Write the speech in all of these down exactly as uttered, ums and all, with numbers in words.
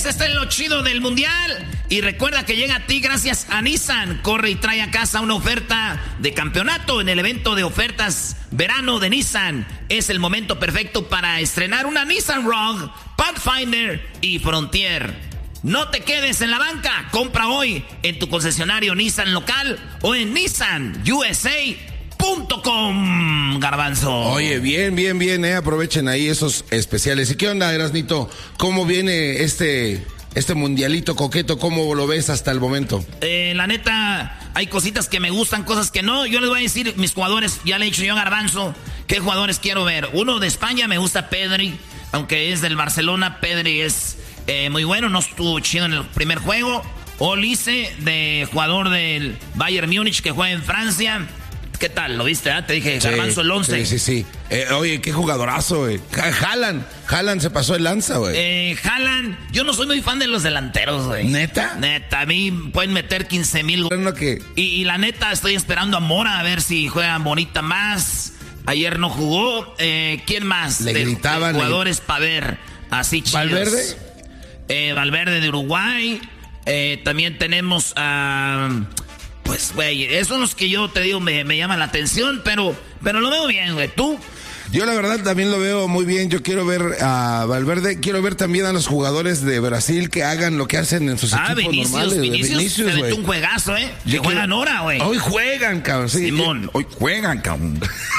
señores, este es lo chido del mundial. Y recuerda que llega a ti gracias a Nissan. Corre y trae a casa una oferta de campeonato en el evento de ofertas verano de Nissan. Es el momento perfecto para estrenar una Nissan Rogue, Pathfinder y Frontier. No te quedes en la banca. Compra hoy en tu concesionario Nissan local o en nissan u s a punto com, Garbanzo. Oye, bien, bien, bien, eh. Aprovechen ahí esos especiales. ¿Y qué onda, Erasnito? ¿Cómo viene este, este mundialito coqueto? ¿Cómo lo ves hasta el momento? Eh, la neta, hay cositas que me gustan, cosas que no. Yo les voy a decir, mis jugadores, ya le he dicho yo a Garbanzo, qué jugadores quiero ver. Uno de España, me gusta Pedri, aunque es del Barcelona. Pedri es eh, muy bueno, no estuvo chido en el primer juego. Olise, de jugador del Bayern Múnich, que juega en Francia. ¿Qué tal? ¿Lo viste? ¿eh? Te dije, sí, Garbanzo, el once. Sí, sí, sí. Eh, oye, qué jugadorazo, güey. Haaland. Haaland se pasó el lanza, güey. Eh, Haaland. Yo no soy muy fan de los delanteros, güey. ¿Neta? Neta. A mí pueden meter quince mil. Que... Y, y la neta, estoy esperando a Mora a ver si juega bonita más. Ayer no jugó. Eh, ¿Quién más? Le de, gritaban. De jugadores le... para ver. Así chidos. ¿Valverde? Eh, Valverde de Uruguay. Eh, también tenemos a... Uh, Pues, güey, esos son los que yo te digo me, me llaman la atención, pero, pero lo veo bien, güey. ¿Tú? Yo la verdad también lo veo muy bien. Yo quiero ver a Valverde, quiero ver también a los jugadores de Brasil que hagan lo que hacen en sus ah, equipos Vinicius, normales. Vinicius, Vinicius, se metió un juegazo, ¿eh? Que yo juegan quiero... ahora, güey. Hoy juegan, cabrón. Sí, Simón. Yo... Hoy juegan, cabrón.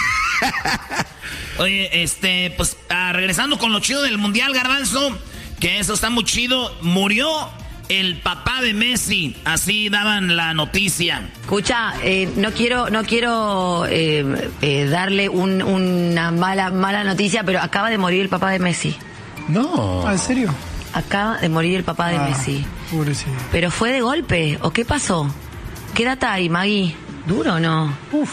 Oye, este, pues, ah, regresando con lo chido del Mundial, Garbanzo, que eso está muy chido. Murió el papá de Messi, así daban la noticia. Escucha, eh, no quiero, no quiero eh, eh, darle un, una mala, mala noticia, pero acaba de morir el papá de Messi. No. ¿En serio? Acaba de morir el papá de ah, Messi. Pobrecito. ¿Pero fue de golpe? ¿O qué pasó? ¿Qué data hay, Maggie? ¿Duro o no? Uf.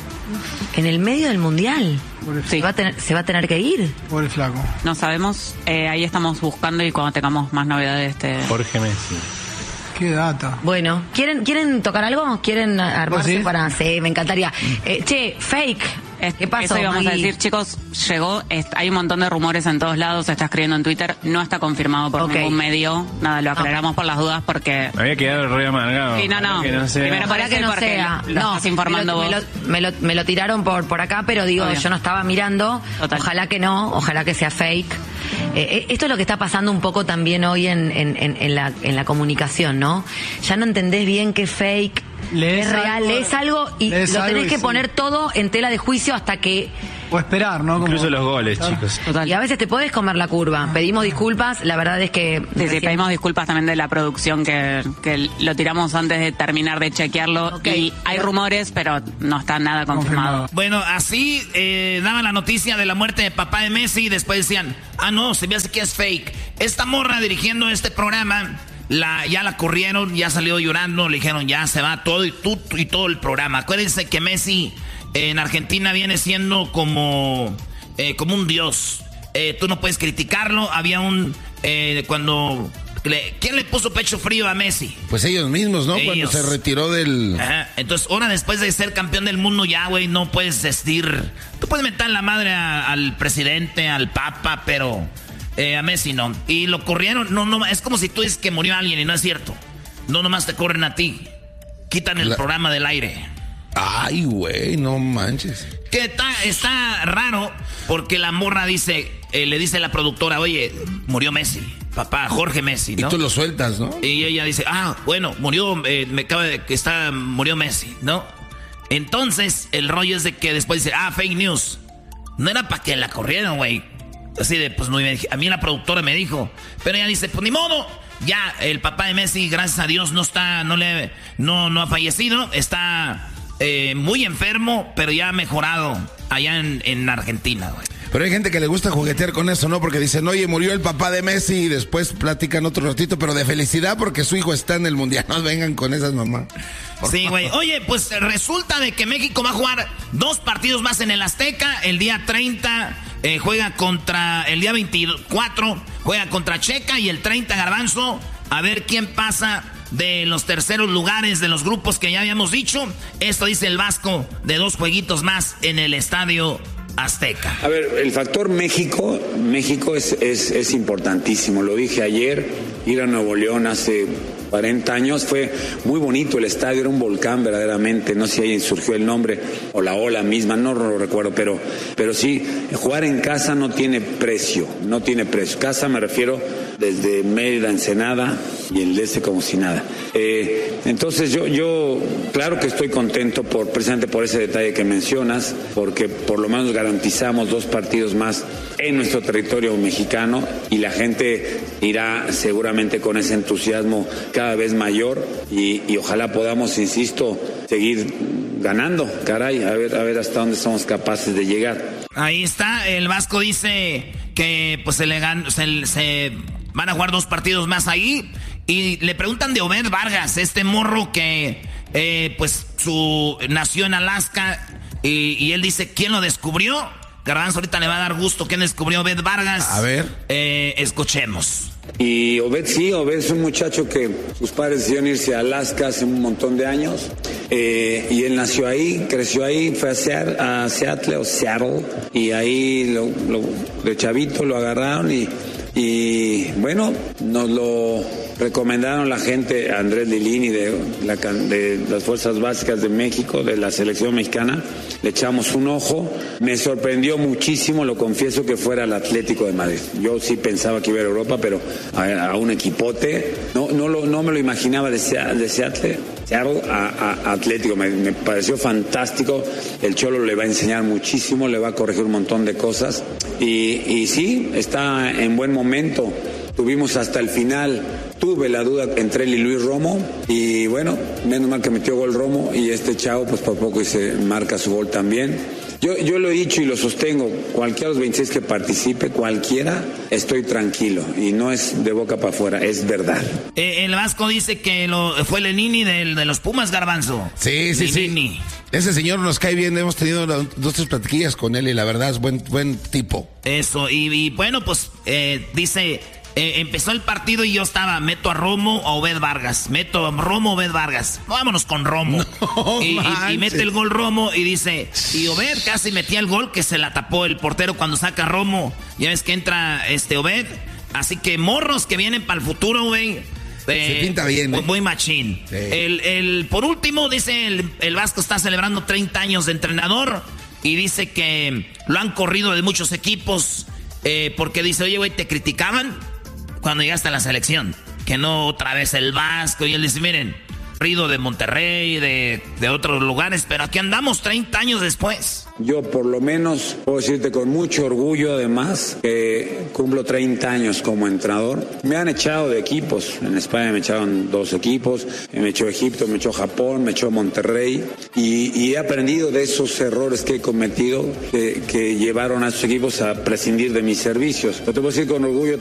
En el medio del mundial. Sí. ¿Se va a tener, se va a tener que ir? Pobre flaco. No sabemos. Eh, ahí estamos buscando y cuando tengamos más novedades te... Jorge Messi. Qué data. Bueno, ¿quieren quieren tocar algo? ¿Quieren armarse ¿Sí? para...? Sí, me encantaría. Eh, che, fake. ¿Qué pasó? Eso íbamos a Maggie? decir, chicos, llegó, es, hay un montón de rumores en todos lados, se está escribiendo en Twitter, no está confirmado por Okay. ningún medio, nada, lo aclaramos Okay. por las dudas porque... Me había quedado re amargado. Sí, no, no, que no sea. primero Para que no porque sea. lo No, estás informando me lo, vos. Me lo, me, lo, me lo tiraron por, por acá, pero digo, Obvio. yo no estaba mirando. Total. Ojalá que no, ojalá que sea fake. Eh, esto es lo que está pasando un poco también hoy en, en, en, en, la, en la comunicación, ¿no? Ya no entendés bien qué es fake, Lees es real, algo, lees algo y lo lees tenés algo y que sí. poner todo en tela de juicio hasta que... O esperar, ¿no? Como... Incluso los goles, Claro. chicos. Total. Y a veces te podés comer la curva. Pedimos disculpas, la verdad es que... Sí, sí, recién- pedimos disculpas también de la producción que, que lo tiramos antes de terminar de chequearlo. Ok. Y hay rumores, pero no está nada confirmado. Confirmado. Bueno, así eh, daban la noticia de la muerte de papá de Messi y después decían, ah, no, se me hace que es fake. Esta morra dirigiendo este programa, la, ya la corrieron, ya salió llorando, le dijeron, ya se va todo y, tú, y todo el programa. Acuérdense que Messi eh, en Argentina viene siendo como... Eh, como un dios. Eh, tú no puedes criticarlo. Había un... Eh, cuando... Le, ¿Quién le puso pecho frío a Messi? Pues ellos mismos, ¿no? Ellos. Cuando se retiró del... Ajá. Entonces, ahora después de ser campeón del mundo ya, güey, no puedes decir... Tú puedes meter la madre a, al presidente, al papa, pero... Eh, a Messi no. Y lo corrieron. No, no, es como si tú dices que murió alguien y no es cierto. No, nomás te corren a ti. Quitan el La... programa del aire. Ay, güey, no manches. Que está, está raro porque la morra dice, eh, le dice a la productora, oye, murió Messi, papá, Jorge Messi, ¿no? Y tú lo sueltas, ¿no? Y ella dice, ah, bueno, murió, eh, me acaba de que está, murió Messi, ¿no? Entonces, el rollo es de que después dice, ah, fake news. No era para que la corrieran, güey. Así de, pues, muy bien. A mí la productora me dijo, pero ella dice, pues, ni modo. Ya, el papá de Messi, gracias a Dios, no está, no le, no, no ha fallecido, está... Eh, muy enfermo, pero ya ha mejorado allá en, en Argentina, güey. Pero hay gente que le gusta juguetear con eso, ¿no? Porque dicen, oye, murió el papá de Messi y después platican otro ratito, pero de felicidad porque su hijo está en el mundial. No vengan con esas mamás. Sí, güey. Oye, pues resulta de que México va a jugar dos partidos más en el Azteca. El día treinta eh, juega contra, el día veinticuatro juega contra Checa y el treinta Garbanzo. A ver quién pasa de los terceros lugares de los grupos que ya habíamos dicho. Esto dice el Vasco, de dos jueguitos más en el Estadio Azteca. A ver, el factor México, México es, es, es importantísimo. Lo dije ayer, ir a Nuevo León hace cuarenta años, fue muy bonito el estadio, era un volcán verdaderamente, no sé si ahí surgió el nombre, o la ola misma, no lo recuerdo, pero, pero sí, jugar en casa no tiene precio, no tiene precio. Casa me refiero desde Mérida, Ensenada y el este como si nada. Eh, entonces yo, yo, claro que estoy contento por, precisamente por ese detalle que mencionas, porque por lo menos garantizamos dos partidos más en nuestro territorio mexicano y la gente irá seguramente con ese entusiasmo cada vez mayor y, y ojalá podamos, insisto, seguir ganando, caray, a ver, a ver hasta dónde somos capaces de llegar. Ahí está, el Vasco dice que pues se le gan- se, se van a jugar dos partidos más ahí y le preguntan de Obed Vargas, este morro que eh, pues su nació en Alaska y, y él dice ¿quién lo descubrió? Garbanzo ahorita le va a dar gusto quién descubrió Obed Vargas. A ver. Eh, escuchemos. Y Obed sí, Obed es un muchacho que sus padres decidieron irse a Alaska hace un montón de años eh, y él nació ahí, creció ahí, fue a Seattle, a Seattle o Seattle y ahí lo, lo, de chavito lo agarraron y, y bueno, nos lo recomendaron la gente, Andrés Lilini de, la, de las Fuerzas Básicas de México, de la selección mexicana, le echamos un ojo, me sorprendió muchísimo, lo confieso, que fuera el Atlético de Madrid. Yo sí pensaba que iba a Europa, pero a, a un equipote, no, no, lo, no me lo imaginaba de, de Seattle, Seattle a, a, a Atlético, me, me pareció fantástico, el Cholo le va a enseñar muchísimo, le va a corregir un montón de cosas y, y sí, está en buen momento. Tuvimos hasta el final, tuve la duda entre él y Luis Romo y bueno, menos mal que metió gol Romo y este chavo pues por poco y se marca su gol también. Yo, yo lo he dicho y lo sostengo, cualquiera de los veintiséis que participe, cualquiera, estoy tranquilo y no es de boca para afuera, es verdad. Eh, el Vasco dice que lo, fue Lenini del, de los Pumas, Garbanzo. Sí, sí, Lenini. sí. Ese señor nos cae bien, hemos tenido dos, tres platiquillas con él y la verdad es buen, buen tipo. Eso, y, y bueno, pues eh, dice... Eh, empezó el partido y yo estaba, meto a Romo o Obed Vargas, meto a Romo o Obed Vargas, vámonos con Romo. No, y, y, y mete el gol Romo y dice, y Obed casi metía el gol que se la tapó el portero cuando saca a Romo. Ya ves que entra este Obed, así que morros que vienen para el futuro, güey. Eh, se pinta bien, ¿eh? Muy machín. Sí. El, el, por último, dice, el, el Vasco está celebrando treinta años de entrenador y dice que lo han corrido de muchos equipos eh, porque dice, oye, güey, te criticaban cuando llegaste a la selección, que no otra vez el Vasco, y él dice, miren, rido de Monterrey, de, de otros lugares, pero aquí andamos treinta años después. Yo por lo menos puedo decirte con mucho orgullo además que cumplo treinta años como entrenador. Me han echado de equipos, en España me echaron dos equipos, me echó Egipto, me echó Japón, me echó Monterrey y, y he aprendido de esos errores que he cometido que, que llevaron a esos equipos a prescindir de mis servicios. Pero te puedo decir con orgullo